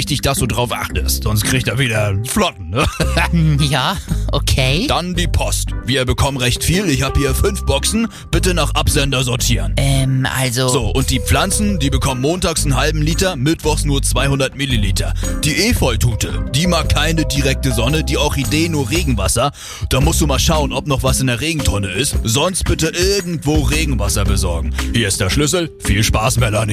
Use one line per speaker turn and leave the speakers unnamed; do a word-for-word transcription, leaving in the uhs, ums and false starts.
wichtig, dass du drauf achtest, sonst kriegt er wieder Flotten, ne?
Ja, okay.
Dann die Post. Wir bekommen recht viel. Ich habe hier fünf Boxen. Bitte nach Absender sortieren.
Ähm, also...
So, und die Pflanzen, die bekommen montags einen halben Liter, mittwochs nur zweihundert Milliliter. Die Efeutute, die mag keine direkte Sonne, die Orchidee nur Regenwasser. Da musst du mal schauen, ob noch was in der Regentonne ist. Sonst bitte irgendwo Regenwasser besorgen. Hier ist der Schlüssel. Viel Spaß, Melanie.